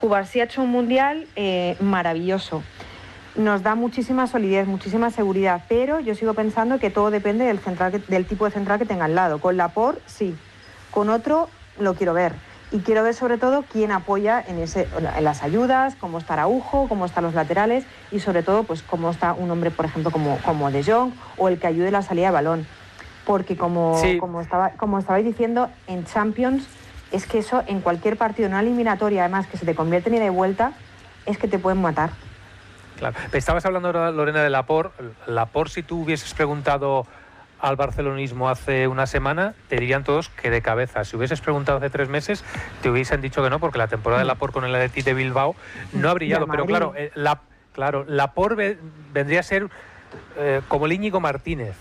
Cubarsí ha hecho un mundial maravilloso. Nos da muchísima solidez, muchísima seguridad, pero yo sigo pensando que todo depende del tipo de central que tenga al lado. Con Laporte, sí. Con otro, lo quiero ver. Y quiero ver sobre todo quién apoya en las ayudas, cómo está Araujo, cómo están los laterales y sobre todo pues cómo está un hombre, por ejemplo, como De Jong o el que ayude la salida de balón. Porque como estabais diciendo, en Champions es que eso en cualquier partido, en una eliminatoria además que se te convierte en ida y vuelta, es que te pueden matar. Claro. Estabas hablando ahora, Lorena, de Laporte. Laporte, si tú hubieses preguntado al barcelonismo hace una semana, te dirían todos que de cabeza. Si hubieses preguntado hace 3 meses, te hubiesen dicho que no, porque la temporada de Laporte con el Athletic de Bilbao no ha brillado. Pero claro, Laporte vendría a ser como el Íñigo Martínez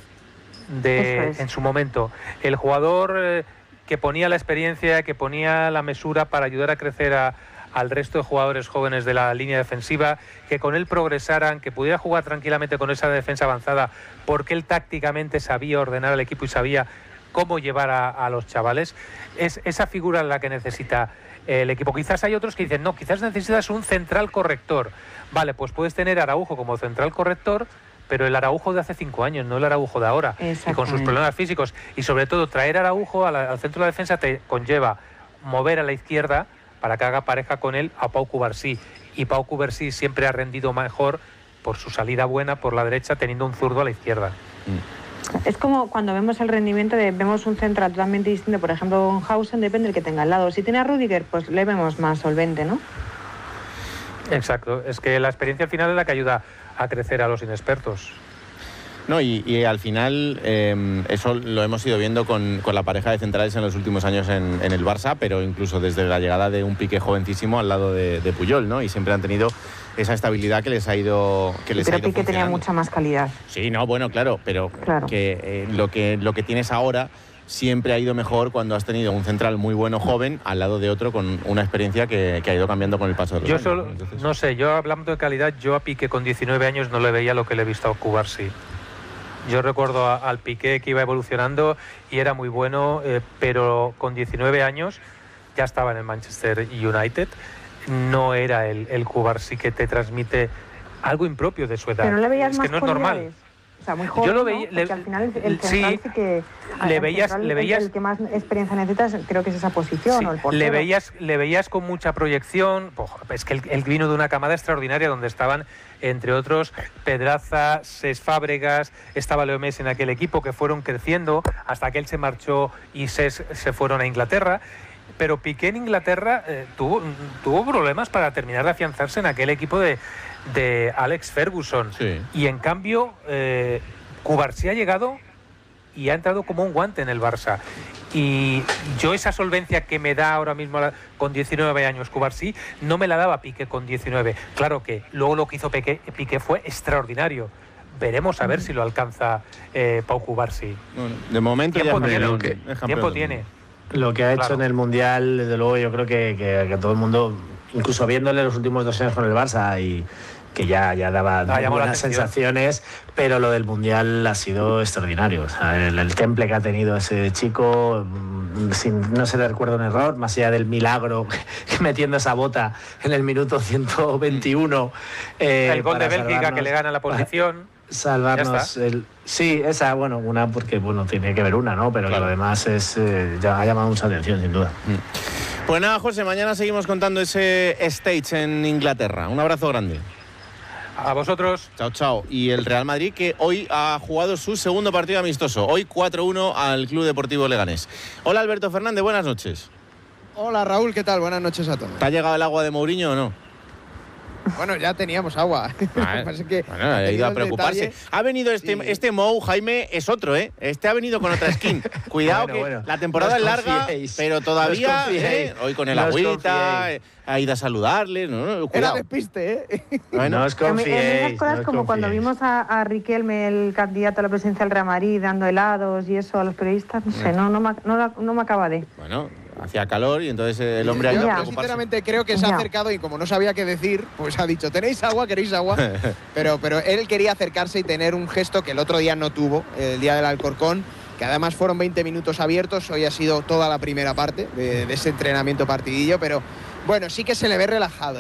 en su momento. El jugador que ponía la experiencia, que ponía la mesura para ayudar a crecer al resto de jugadores jóvenes de la línea defensiva, que con él progresaran, que pudiera jugar tranquilamente con esa defensa avanzada, porque él tácticamente sabía ordenar al equipo y sabía cómo llevar a los chavales. Es esa figura la que necesita el equipo. Quizás hay otros que dicen, no, quizás necesitas un central corrector. Vale, pues puedes tener a Araujo como central corrector, pero el Araujo de hace 5 años, no el Araujo de ahora, y con sus problemas físicos. Y sobre todo, traer a Araujo al centro de la defensa te conlleva mover a la izquierda para que haga pareja con él a Pau Cubarsí. Y Pau Cubarsí siempre ha rendido mejor por su salida buena por la derecha, teniendo un zurdo a la izquierda. Es como cuando vemos el rendimiento vemos un central totalmente distinto. Por ejemplo, Hausen depende del que tenga al lado. Si tiene a Rüdiger, pues le vemos más solvente, ¿no? Exacto. Es que la experiencia al final es la que ayuda a crecer a los inexpertos. No, y al final eso lo hemos ido viendo con la pareja de centrales en los últimos años en el Barça, pero incluso desde la llegada de un Piqué jovencísimo al lado de Puyol, ¿no? Y siempre han tenido esa estabilidad que les ha ido Pero Piqué tenía mucha más calidad. Sí, no, bueno, claro, pero que lo que tienes ahora siempre ha ido mejor cuando has tenido un central muy bueno joven al lado de otro con una experiencia que ha ido cambiando con el paso de los años. Entonces, no sé, yo hablando de calidad, yo a Piqué con 19 años no le veía lo que le he visto a Cubarsí. Yo recuerdo al Piqué que iba evolucionando y era muy bueno, pero con 19 años ya estaba en el Manchester United. No era el Cubarsí que te transmite algo impropio de su edad. Pero no le veías más que no es normal. O sea, muy joven, yo lo veía, ¿no? Porque al final el central sí que... Le veías... El que más experiencia necesitas creo que es esa posición, sí, o el portero. Le veías con mucha proyección. Es que él vino de una camada extraordinaria donde estaban, entre otros, Pedraza, Cesc Fábregas, estaba Leo Messi en aquel equipo, que fueron creciendo hasta que él se marchó y Cesc se fueron a Inglaterra. Pero Piqué en Inglaterra tuvo problemas para terminar de afianzarse en aquel equipo de Alex Ferguson. Sí. Y en cambio, Cubarsí ha llegado y ha entrado como un guante en el Barça. Y yo esa solvencia que me da ahora mismo con 19 años Cubarsí, no me la daba Piqué con 19. Claro que luego lo que hizo Piqué fue extraordinario. Veremos a ver si lo alcanza Pau Cubarsí. Bueno, de momento tiempo tiene. Lo que ha hecho en el Mundial, desde luego, yo creo que todo el mundo, incluso viéndole los últimos 2 años con el Barça y que ya daba buenas sensaciones, pero lo del Mundial ha sido extraordinario. O sea, el temple que ha tenido ese chico, no se le recuerda un error, más allá del milagro metiendo esa bota en el minuto 121. El gol de Bélgica que le gana la posición. Salvarnos sí, esa, bueno, una porque tiene que ver una, ¿no? Pero claro, lo demás ya ha llamado mucha atención, sin duda. Pues nada, José, mañana seguimos contando ese stage en Inglaterra. Un abrazo grande. A vosotros. Chao, chao. Y el Real Madrid, que hoy ha jugado su segundo partido amistoso. Hoy 4-1 al Club Deportivo Leganés. Hola, Alberto Fernández, buenas noches. Hola, Raúl, ¿qué tal? Buenas noches a todos. ¿Te ha llegado el agua de Mourinho o no? Bueno, ya teníamos agua. Ha ido a preocuparse. Detalle. Ha venido este Mou, Jaime, es otro, ¿eh? Este ha venido con otra skin. Cuidado que la temporada es larga, pero todavía hoy con el agüita, ha ido a saludarles. No, era despiste, ¿eh? Bueno, no os confiéis. Esas cosas como cuando vimos a Riquelme, el candidato a la presidencia del Real Madrid, dando helados y eso a los periodistas, no sé, no me acaba de... Bueno, hacía calor y entonces el hombre ha ido a preocuparse. Yo sinceramente creo que se ha acercado y como no sabía qué decir, pues ha dicho, ¿tenéis agua? ¿Queréis agua? pero él quería acercarse y tener un gesto que el otro día no tuvo, el día del Alcorcón, que además fueron 20 minutos abiertos, hoy ha sido toda la primera parte de ese entrenamiento partidillo, pero Bueno, sí que se le ve relajado.